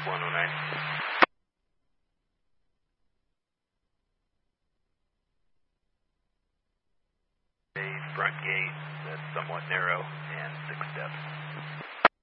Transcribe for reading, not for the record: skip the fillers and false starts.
109. A front gate that's somewhat narrow and 6 steps.